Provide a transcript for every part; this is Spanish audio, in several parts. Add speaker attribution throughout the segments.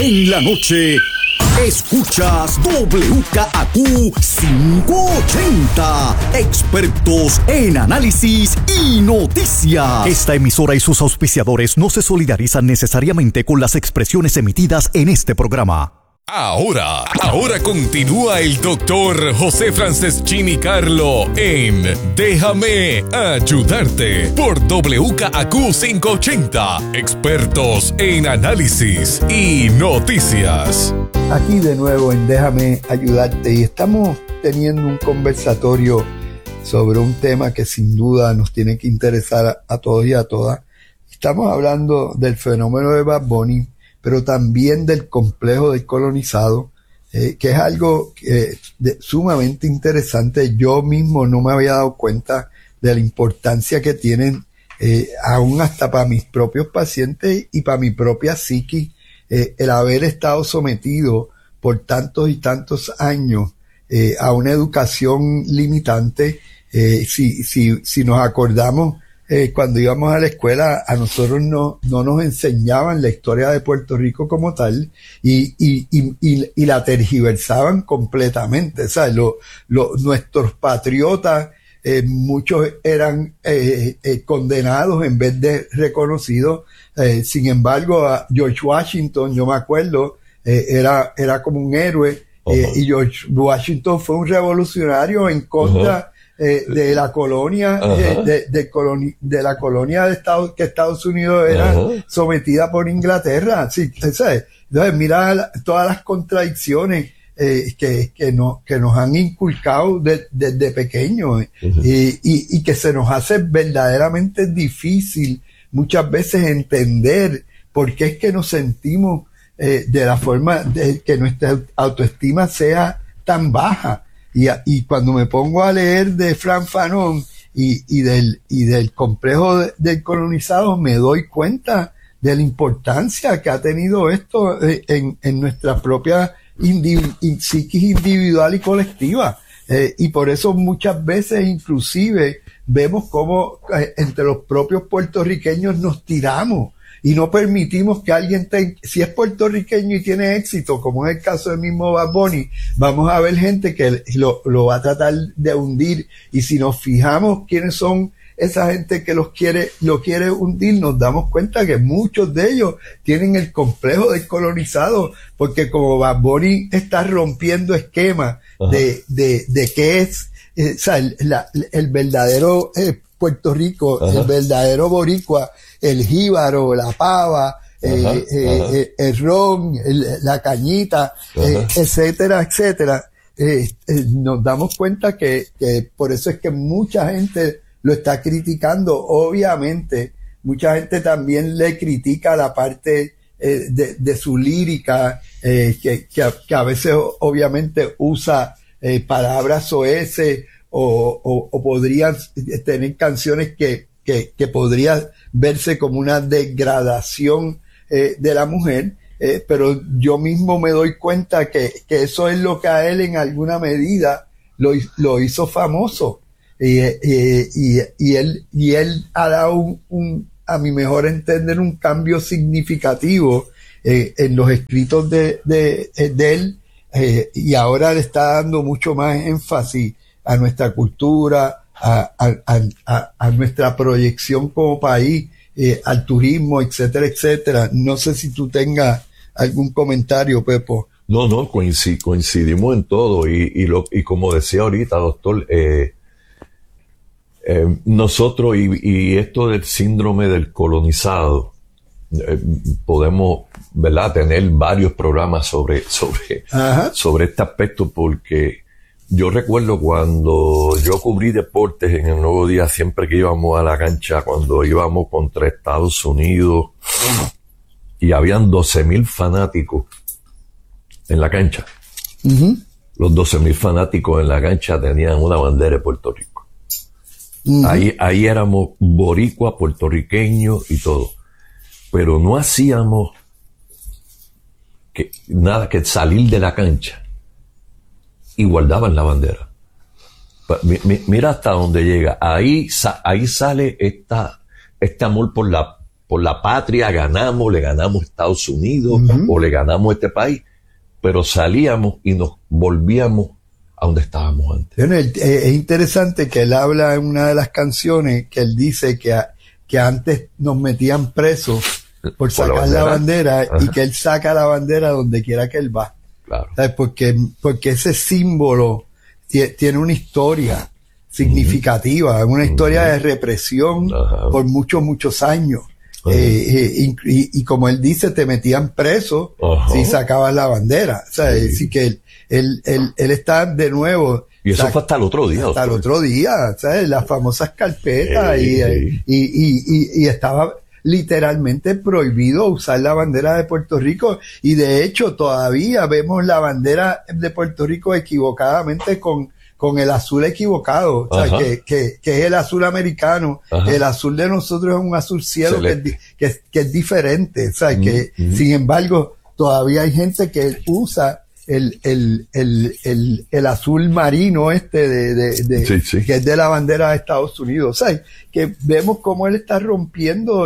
Speaker 1: En la noche, escuchas WKAQ 580. Expertos en análisis y noticias. Esta emisora y sus auspiciadores no se solidarizan necesariamente con las expresiones emitidas en este programa.
Speaker 2: Ahora continúa el doctor José Franceschini Carlo en Déjame Ayudarte por WKAQ 580. Expertos en análisis y noticias.
Speaker 3: Aquí de nuevo en Déjame Ayudarte y estamos teniendo un conversatorio sobre un tema que sin duda nos tiene que interesar a todos y a todas. Estamos hablando del fenómeno de Bad Bunny, pero también del complejo del colonizado, que es algo sumamente interesante. Yo mismo no me había dado cuenta de la importancia que tienen, aún hasta para mis propios pacientes y para mi propia psiquis, el haber estado sometido por tantos y tantos años a una educación limitante. Si nos acordamos, cuando íbamos a la escuela, a nosotros no nos enseñaban la historia de Puerto Rico como tal y la tergiversaban completamente. ¿Sabes? Nuestros patriotas, muchos eran condenados en vez de reconocidos. Sin embargo, a George Washington, yo me acuerdo, era como un héroe, y George Washington fue un revolucionario en contra de la colonia, de la colonia de Estados Unidos era sometida por Inglaterra. Sí, ¿sabes? Entonces, mira todas las contradicciones que nos han inculcado desde pequeños, y que se nos hace verdaderamente difícil muchas veces entender por qué es que nos sentimos de la forma de que nuestra autoestima sea tan baja. Y cuando me pongo a leer de Frantz Fanon y del complejo del colonizado, me doy cuenta de la importancia que ha tenido esto en nuestra propia psiquis individual y colectiva. Y por eso muchas veces inclusive vemos cómo entre los propios puertorriqueños nos tiramos y no permitimos que alguien si es puertorriqueño y tiene éxito, como es el caso del mismo Bad Bunny, vamos a ver gente que lo va a tratar de hundir. Y si nos fijamos quiénes son esa gente que lo quiere hundir, nos damos cuenta que muchos de ellos tienen el complejo del colonizado, porque como Bad Bunny está rompiendo esquemas de qué es, o sea, el verdadero Puerto Rico, el verdadero boricua, el jíbaro, la pava, el ron, la cañita, etcétera, etcétera. Nos damos cuenta que por eso es que mucha gente lo está criticando. Obviamente, mucha gente también le critica la parte de su lírica, que a veces obviamente usa palabras soeces o podrían tener canciones que podría verse como una degradación de la mujer, pero yo mismo me doy cuenta que eso es lo que a él en alguna medida lo hizo famoso, y él ha dado a mi mejor entender un cambio significativo en los escritos de él, y ahora le está dando mucho más énfasis a nuestra cultura, a nuestra proyección como país, al turismo, etcétera, etcétera. No sé si tú tengas algún comentario, Pepo.
Speaker 4: No, coincidimos en todo, y como decía ahorita, doctor, nosotros y esto del síndrome del colonizado, podemos, ¿verdad?, tener varios programas sobre este aspecto, porque yo recuerdo cuando yo cubrí deportes en el Nuevo Día, siempre que íbamos a la cancha, cuando íbamos contra Estados Unidos, y habían 12,000 fanáticos en la cancha. Los 12,000 fanáticos en la cancha tenían una bandera de Puerto Rico. Ahí éramos boricua, puertorriqueños y todo. Pero no hacíamos nada que salir de la cancha y guardaban la bandera. Mira hasta dónde llega. Ahí sale este amor por por la patria ganamos, le ganamos a Estados Unidos o le ganamos a este país, pero salíamos y nos volvíamos a donde estábamos antes.
Speaker 3: Bueno, es interesante que él habla en una de las canciones que él dice que antes nos metían presos por sacar la bandera y que él saca la bandera donde quiera que él va.
Speaker 4: Claro.
Speaker 3: ¿Sabes? Porque ese símbolo tiene una historia significativa, una historia de represión por muchos años. Y como él dice, te metían preso si sacabas la bandera. O sea, es decir, que él está de nuevo.
Speaker 4: Y eso fue hasta el otro día.
Speaker 3: Hasta el otro día, ¿sabes? Las famosas carpetas y estaba literalmente prohibido usar la bandera de Puerto Rico, y de hecho todavía vemos la bandera de Puerto Rico equivocadamente con el azul equivocado, o sea, que es el azul americano. El azul de nosotros es un azul cielo que es diferente, o sea, sin embargo todavía hay gente que usa el azul marino que es de la bandera de Estados Unidos. O sea, que vemos cómo él está rompiendo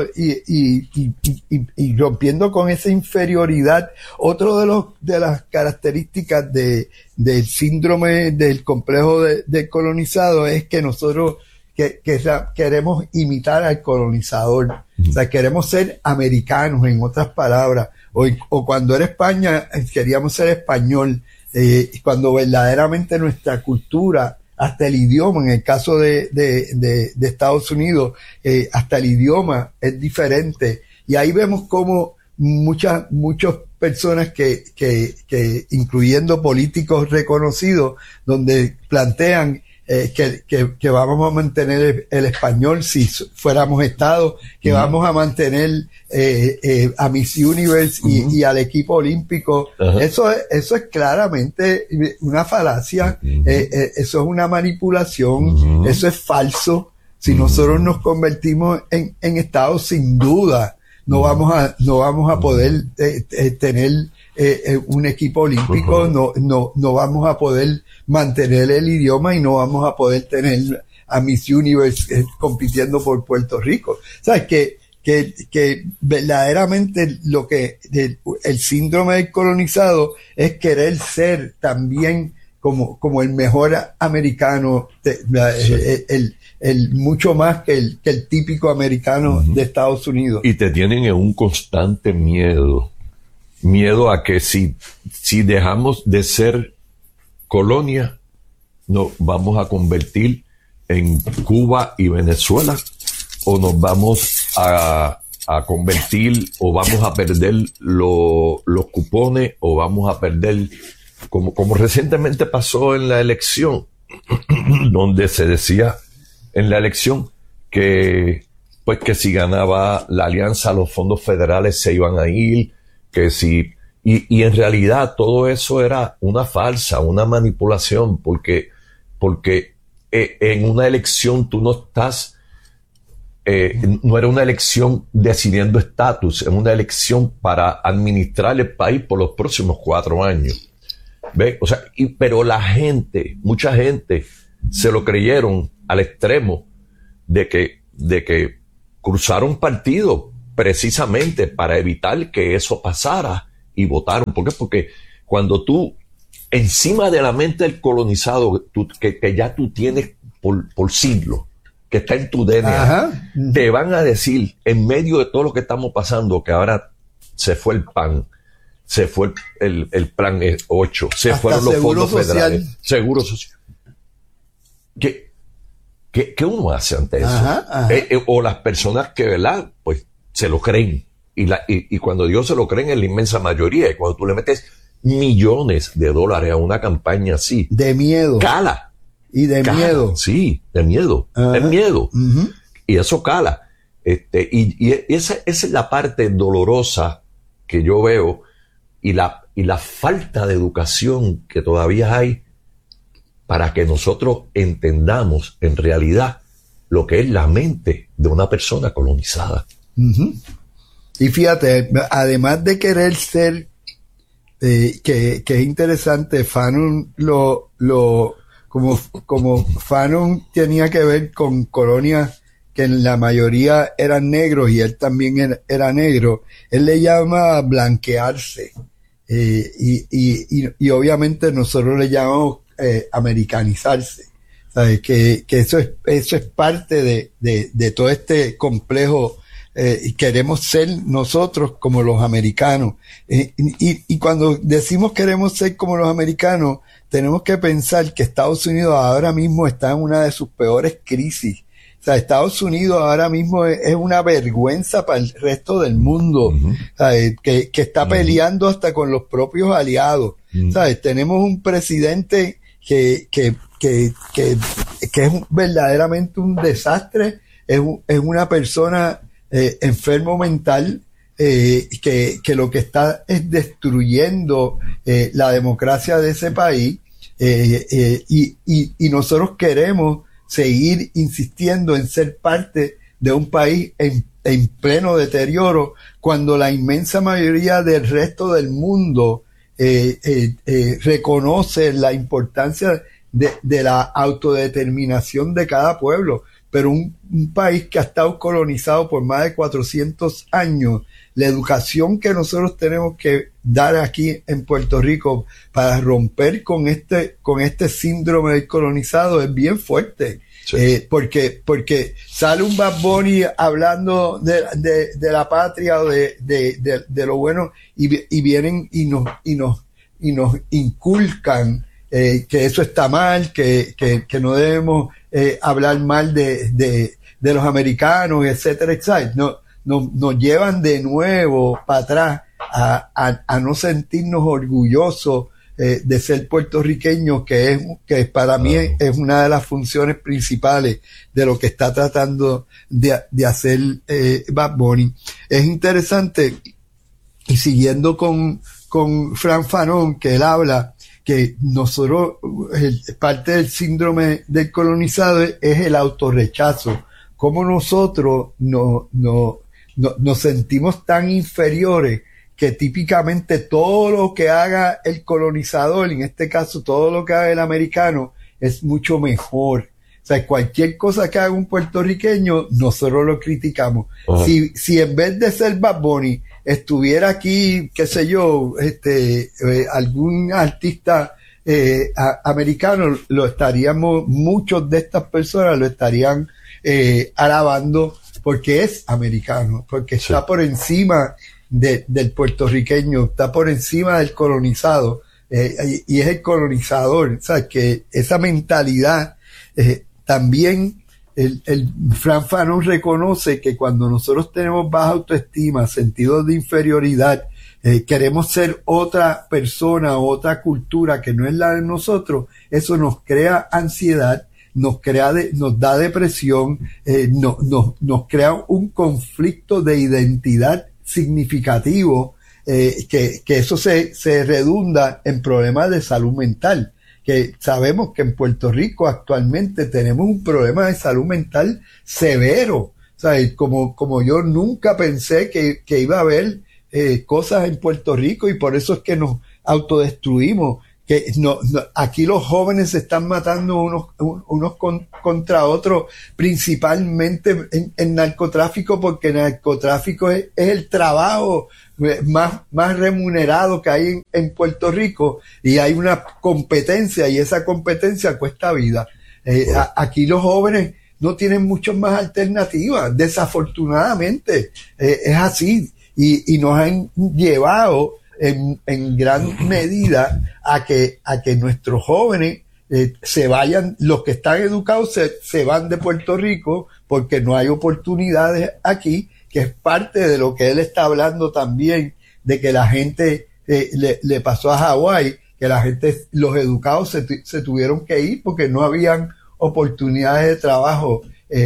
Speaker 3: y rompiendo con esa inferioridad. Otro de las características del síndrome del complejo del colonizado es que nosotros queremos imitar al colonizador. O sea, queremos ser americanos, en otras palabras. O cuando era España, queríamos ser español. Cuando verdaderamente nuestra cultura, hasta el idioma, en el caso de Estados Unidos, hasta el idioma es diferente. Y ahí vemos cómo muchas personas que incluyendo políticos reconocidos, donde plantean que vamos a mantener el español si fuéramos Estado, que vamos a mantener a Miss Universe y al equipo olímpico. Eso es claramente una falacia, eso es una manipulación, eso es falso. Si nosotros nos convertimos en Estado, sin duda no vamos a poder tener un equipo olímpico, no vamos a poder mantener el idioma y no vamos a poder tener a Miss Universe compitiendo por Puerto Rico. ¿Sabes? Que verdaderamente el síndrome del colonizado es querer ser también como el mejor americano, el mucho más que el típico americano de Estados Unidos.
Speaker 4: Y te tienen en un constante miedo a que si dejamos de ser colonia, nos vamos a convertir en Cuba y Venezuela, o nos vamos a convertir, o vamos a perder los cupones, o vamos a perder, como recientemente pasó en la elección, donde se decía en la elección que si ganaba la alianza, los fondos federales se iban a ir, y en realidad todo eso era una farsa, una manipulación, porque en una elección tú no estás, no era una elección decidiendo estatus, es una elección para administrar el país por los próximos 4 años. ¿Ve? O sea, pero mucha gente se lo creyeron al extremo de que cruzaron partidos precisamente para evitar que eso pasara, y votaron. ¿Por qué? Porque cuando tú, encima de la mente del colonizado, que ya tú tienes por siglos, que está en tu DNA, te van a decir, en medio de todo lo que estamos pasando, que ahora se fue el PAN, se fue el Plan 8, se hasta fueron los fondos federales, seguro social. ¿Qué uno hace ante eso? O las personas que, ¿verdad?, pues se lo creen. Y cuando Dios se lo creen en la inmensa mayoría, y cuando tú le metes millones de dólares a una campaña así,
Speaker 3: de miedo,
Speaker 4: cala.
Speaker 3: Y de miedo.
Speaker 4: Sí, de miedo. Es miedo. Y eso cala. Y esa es la parte dolorosa que yo veo, y la falta de educación que todavía hay para que nosotros entendamos en realidad lo que es la mente de una persona colonizada.
Speaker 3: Y fíjate, además de querer ser, que es interesante, Fanon como Fanon tenía que ver con colonias que la mayoría eran negros y él también era negro, él le llama blanquearse. Y obviamente nosotros le llamamos americanizarse. ¿Sabes? Que eso es parte de todo este complejo, y queremos ser nosotros como los americanos. Y cuando decimos queremos ser como los americanos, tenemos que pensar que Estados Unidos ahora mismo está en una de sus peores crisis. O sea, Estados Unidos ahora mismo es una vergüenza para el resto del mundo, ¿sabes? Que está peleando hasta con los propios aliados. ¿Sabes? Tenemos un presidente que es verdaderamente un desastre, es una persona enfermo mental, que lo que está es destruyendo la democracia de ese país, y nosotros queremos seguir insistiendo en ser parte de un país en pleno deterioro, cuando la inmensa mayoría del resto del mundo reconoce la importancia de la autodeterminación de cada pueblo. Pero un país que ha estado colonizado por más de 400 años, la educación que nosotros tenemos que dar aquí en Puerto Rico para romper con este síndrome del colonizado es bien fuerte. Sí. Porque sale un Bad Bunny hablando de la patria o de lo bueno, y vienen y nos inculcan que eso está mal, que no debemos hablar mal de los americanos, etcétera, etcétera. Nos llevan de nuevo para atrás a no sentirnos orgullosos de ser puertorriqueños, que para mí es una de las funciones principales de lo que está tratando de hacer Bad Bunny. Es interesante, y siguiendo con Fran Fanón, que él habla que nosotros, parte del síndrome del colonizado es el autorrechazo. Como nosotros nos sentimos tan inferiores que típicamente todo lo que haga el colonizador, en este caso todo lo que haga el americano, es mucho mejor. O sea, cualquier cosa que haga un puertorriqueño, nosotros lo criticamos. Si en vez de ser Bad Bunny estuviera aquí, qué sé yo, algún artista americano, muchos de estas personas lo estarían alabando porque es americano, porque está por encima del puertorriqueño, está por encima del colonizado, y es el colonizador. O sea, que esa mentalidad también el Fran Fanón reconoce que cuando nosotros tenemos baja autoestima, sentido de inferioridad, queremos ser otra persona, otra cultura que no es la de nosotros, eso nos crea ansiedad, nos da depresión, nos crea un conflicto de identidad significativo, que eso se redunda en problemas de salud mental, que sabemos que en Puerto Rico actualmente tenemos un problema de salud mental severo. O sea, como yo nunca pensé que iba a haber cosas en Puerto Rico, y por eso es que nos autodestruimos. Que aquí los jóvenes se están matando unos contra otros, principalmente en narcotráfico, porque el narcotráfico es el trabajo más remunerado que hay en Puerto Rico, y hay una competencia, y esa competencia cuesta vida. Aquí los jóvenes no tienen muchas más alternativas, desafortunadamente, es así, y nos han llevado en gran medida a que nuestros jóvenes se vayan, los que están educados se van de Puerto Rico porque no hay oportunidades aquí, que es parte de lo que él está hablando también, de que la gente le pasó a Hawái, que la gente, los educados se tuvieron que ir porque no habían oportunidades de trabajo,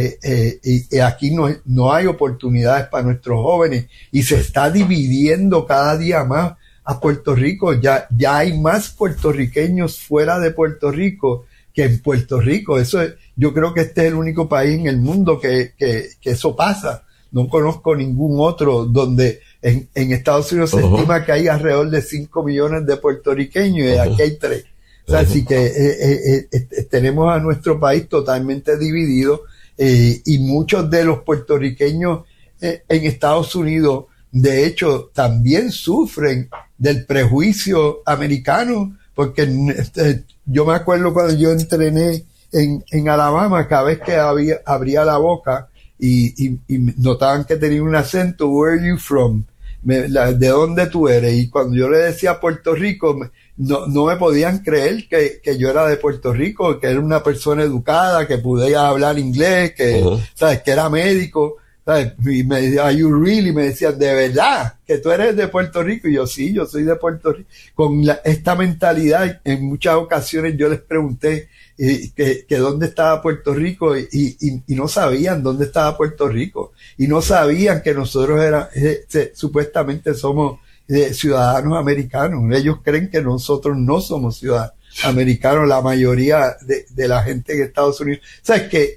Speaker 3: y aquí no hay oportunidades para nuestros jóvenes, y se está dividiendo cada día más a Puerto Rico. Ya hay más puertorriqueños fuera de Puerto Rico que en Puerto Rico. Yo creo que este es el único país en el mundo que eso pasa. No conozco ningún otro donde en Estados Unidos se estima que hay alrededor de 5 millones de puertorriqueños, y aquí hay 3. O sea, así que tenemos a nuestro país totalmente dividido. y muchos de los puertorriqueños en Estados Unidos, de hecho, también sufren del prejuicio americano, porque yo me acuerdo cuando yo entrené en Alabama, cada vez que abría la boca y notaban que tenía un acento, where are you from? ¿De dónde tú eres? Y cuando yo le decía Puerto Rico, no me podían creer que yo era de Puerto Rico, que era una persona educada, que podía hablar inglés, que, ¿sabes? Que era médico, ¿sabes? Y me decían, are you really? Me decían, ¿de verdad que tú eres de Puerto Rico? Y yo, sí, yo soy de Puerto Rico. Con esta mentalidad, en muchas ocasiones yo les pregunté que dónde estaba Puerto Rico y no sabían dónde estaba Puerto Rico. Y no sabían que nosotros supuestamente somos ciudadanos americanos. Ellos creen que nosotros no somos ciudadanos americanos, la mayoría de la gente en Estados Unidos. ¿Sabes qué?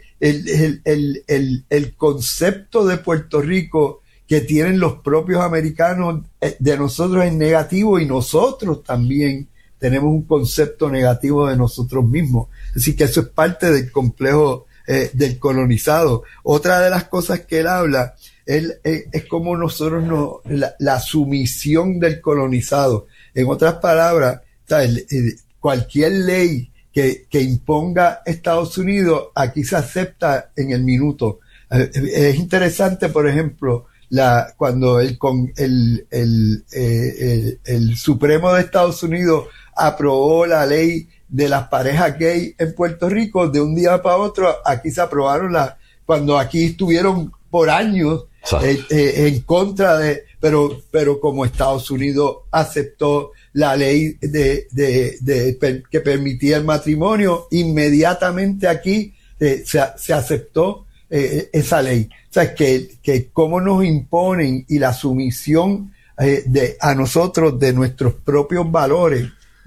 Speaker 3: El concepto de Puerto Rico que tienen los propios americanos de nosotros es negativo, y nosotros también tenemos un concepto negativo de nosotros mismos. Así que eso es parte del complejo del colonizado. Otra de las cosas que él habla es como nosotros la sumisión del colonizado. En otras palabras, cualquier ley que imponga Estados Unidos, aquí se acepta en el minuto. Es interesante, por ejemplo, cuando el Supremo de Estados Unidos aprobó la ley de las parejas gay en Puerto Rico, de un día para otro, aquí se aprobaron cuando aquí estuvieron por años en contra pero como Estados Unidos aceptó la ley que permitía el matrimonio, inmediatamente aquí se aceptó esa ley. O sea, que cómo nos imponen, y la sumisión a nosotros de nuestros propios valores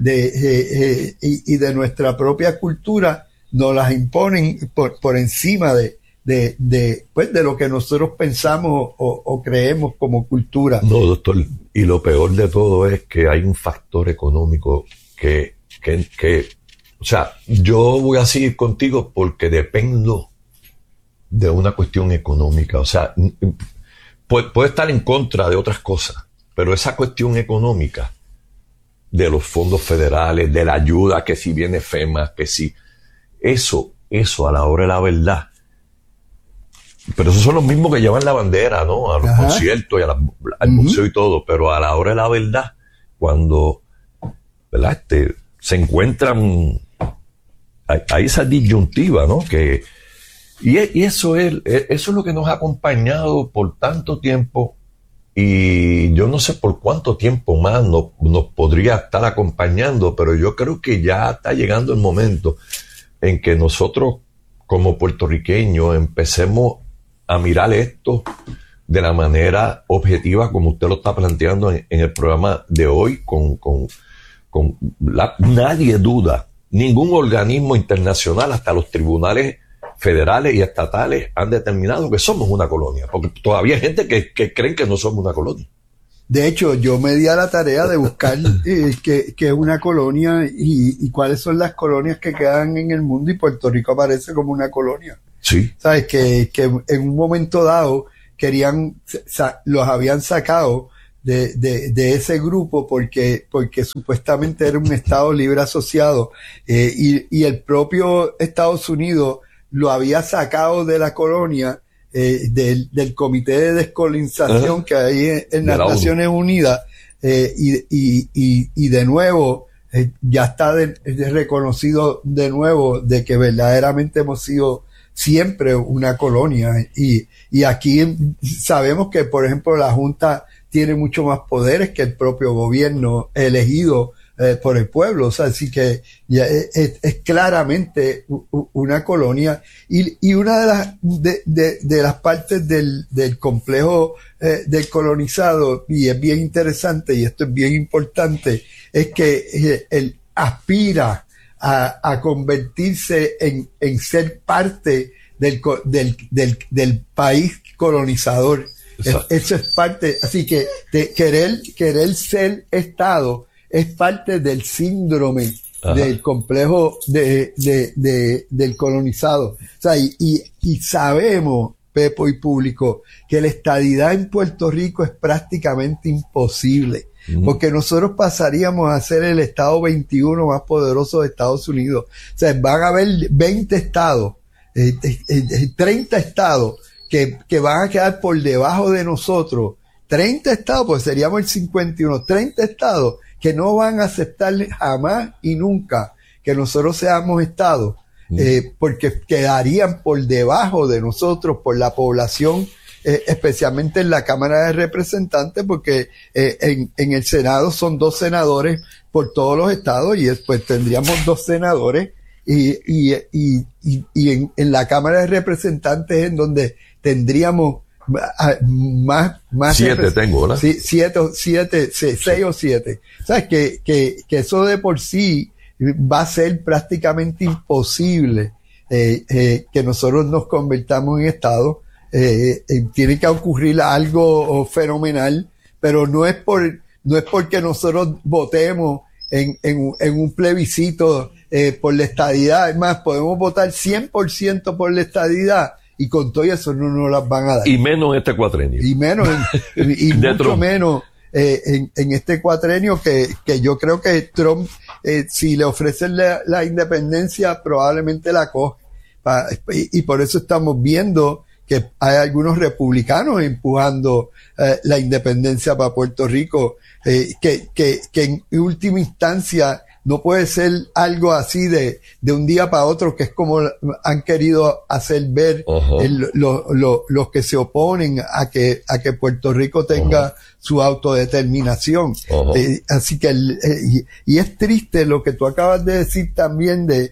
Speaker 3: y de nuestra propia cultura, nos las imponen por encima de lo que nosotros pensamos o creemos como cultura.
Speaker 4: No, doctor, y lo peor de todo es que hay un factor económico que o sea, yo voy a seguir contigo porque dependo de una cuestión económica. O sea, puede estar en contra de otras cosas, pero esa cuestión económica de los fondos federales, de la ayuda, que si viene FEMA, que si eso a la hora de la verdad. Pero esos son los mismos que llevan la bandera, ¿no? A los conciertos y al museo y todo. Pero a la hora de la verdad, cuando, ¿verdad? Se encuentran, hay esa disyuntiva, ¿no? Y eso es lo que nos ha acompañado por tanto tiempo, y yo no sé por cuánto tiempo más nos podría estar acompañando, pero yo creo que ya está llegando el momento en que nosotros, como puertorriqueños, empecemos a mirar esto de la manera objetiva como usted lo está planteando en el programa de hoy, nadie duda, ningún organismo internacional, hasta los tribunales federales y estatales, han determinado que somos una colonia, porque todavía hay gente que creen que no somos una colonia.
Speaker 3: De hecho, yo me di a la tarea de buscar qué es una colonia y cuáles son las colonias que quedan en el mundo, y Puerto Rico aparece como una colonia.
Speaker 4: Sí.
Speaker 3: Sabes que en un momento dado los habían sacado de ese grupo porque supuestamente era un Estado libre asociado, y el propio Estados Unidos lo había sacado de la colonia, del Comité de Descolonización que hay en las Naciones Unidas, y de nuevo ya está reconocido de nuevo de que verdaderamente hemos sido siempre una colonia, y aquí sabemos que, por ejemplo, la Junta tiene mucho más poderes que el propio gobierno elegido por el pueblo. O sea, así que ya es claramente una colonia, y una de las partes del complejo del colonizado, y es bien interesante, y esto es bien importante, es que él aspira a convertirse en ser parte del país colonizador. Eso es parte, así que querer ser Estado es parte del síndrome del complejo del colonizado. O sea, y sabemos, Pepo y público, que la estadidad en Puerto Rico es prácticamente imposible, porque nosotros pasaríamos a ser el estado 21 más poderoso de Estados Unidos. O sea, van a haber 20 estados, 30 estados que van a quedar por debajo de nosotros. 30 estados, pues seríamos el 51, 30 estados que no van a aceptar jamás y nunca que nosotros seamos estados, porque quedarían por debajo de nosotros, por la población, especialmente en la Cámara de Representantes, porque en el Senado son 2 senadores por todos los estados, y después tendríamos 2 senadores, y en la Cámara de Representantes en donde tendríamos más
Speaker 4: 7 tengo, ¿verdad?
Speaker 3: Sí, 6 o 7. ¿Sabes? Que eso de por sí va a ser prácticamente imposible que nosotros nos convertamos en Estado. Tiene que ocurrir algo fenomenal, pero no es porque nosotros votemos en un plebiscito por la estadidad. Es más, podemos votar 100% por la estadidad, y con todo eso no nos las van a dar.
Speaker 4: Y menos en este cuatrenio.
Speaker 3: Y menos, y mucho menos en este cuatrenio, que yo creo que Trump, si le ofrecen la independencia, probablemente la coge. Y por eso estamos viendo que hay algunos republicanos empujando la independencia para Puerto Rico, que en última instancia no puede ser algo así de un día para otro, que es como han querido hacer ver los que se oponen a que Puerto Rico tenga su autodeterminación. Así que y es triste lo que tú acabas de decir también de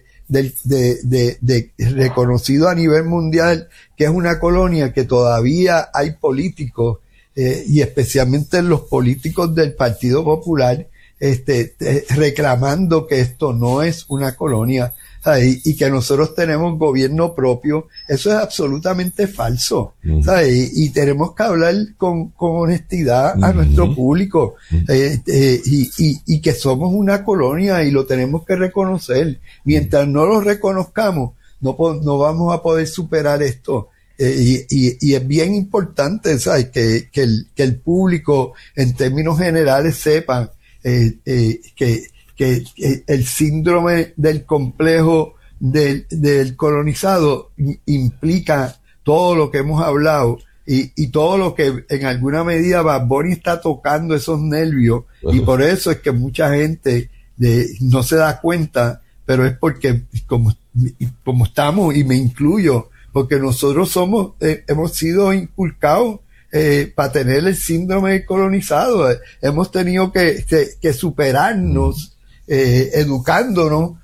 Speaker 3: reconocido a nivel mundial, que es una colonia, que todavía hay políticos, y especialmente los políticos del Partido Popular, reclamando que esto no es una colonia, ¿sabes? Y que nosotros tenemos gobierno propio. Eso es absolutamente falso, ¿sabes? Y tenemos que hablar con honestidad a nuestro público, y que somos una colonia, y lo tenemos que reconocer. Mientras no lo reconozcamos, no vamos a poder superar esto. Y es bien importante, ¿sabes? Que el público, en términos generales, sepan que el síndrome del complejo del colonizado implica todo lo que hemos hablado, y todo lo que en alguna medida Bad Bunny está tocando esos nervios, y por eso es que mucha gente no se da cuenta, pero es porque como estamos, y me incluyo, porque nosotros hemos sido inculcados para tener el síndrome del colonizado. Hemos tenido que superarnos, educándonos,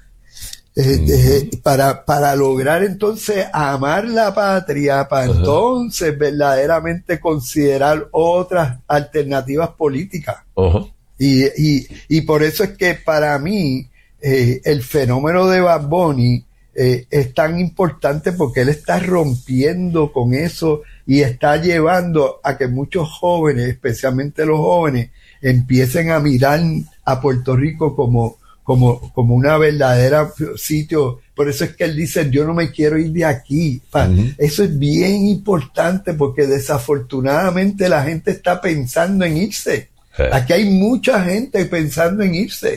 Speaker 3: para lograr entonces amar la patria, para entonces verdaderamente considerar otras alternativas políticas. Y por eso es que para mí el fenómeno de Bad Bunny es tan importante, porque él está rompiendo con eso y está llevando a que muchos jóvenes, especialmente los jóvenes, empiecen a mirar a Puerto Rico como una verdadera sitio. Por eso es que él dice, yo no me quiero ir de aquí. Eso es bien importante, porque desafortunadamente la gente está pensando en irse. Aquí hay mucha gente pensando en irse.